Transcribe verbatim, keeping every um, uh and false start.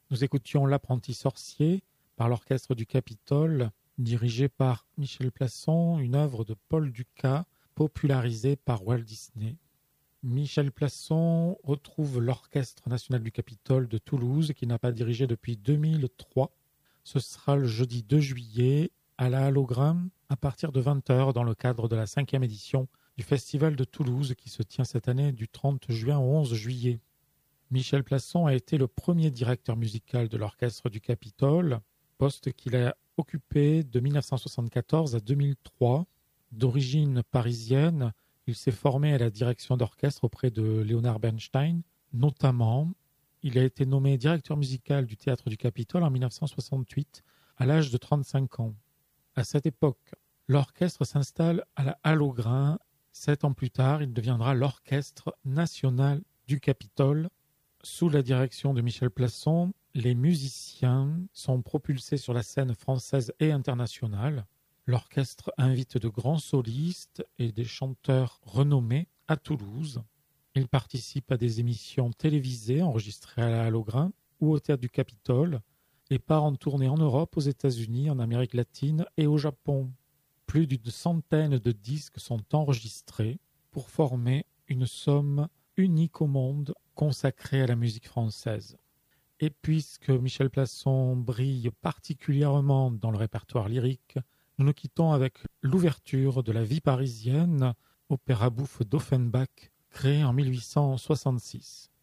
Nous écoutions L'Apprenti sorcier par l'Orchestre du Capitole, dirigé par Michel Plasson, une œuvre de Paul Dukas, popularisée par Walt Disney. Michel Plasson retrouve l'Orchestre national du Capitole de Toulouse, qu'il n'a pas dirigé depuis deux mille trois. Ce sera le jeudi deux juillet à la Halogramme à partir de vingt heures dans le cadre de la cinquième édition du Festival de Toulouse qui se tient cette année du trente juin au onze juillet. Michel Plasson a été le premier directeur musical de l'Orchestre du Capitole, poste qu'il a occupé de mille neuf cent soixante-quatorze à deux mille trois. D'origine parisienne, il s'est formé à la direction d'orchestre auprès de Leonard Bernstein. Notamment, il a été nommé directeur musical du Théâtre du Capitole en mille neuf cent soixante-huit, à l'âge de trente-cinq ans. À cette époque, l'orchestre s'installe à la Halle aux Grains. Sept ans plus tard, il deviendra l'Orchestre national du Capitole. Sous la direction de Michel Plasson, les musiciens sont propulsés sur la scène française et internationale. L'orchestre invite de grands solistes et des chanteurs renommés à Toulouse. Il participe à des émissions télévisées enregistrées à la Halle aux Grains ou au Théâtre du Capitole et part en tournée en Europe, aux États-Unis, en Amérique latine et au Japon. Plus d'une centaine de disques sont enregistrés pour former une somme unique au monde consacrée à la musique française. Et puisque Michel Plasson brille particulièrement dans le répertoire lyrique, nous nous quittons avec l'ouverture de La Vie parisienne, opéra bouffe d'Offenbach, créé en mille huit cent soixante-six.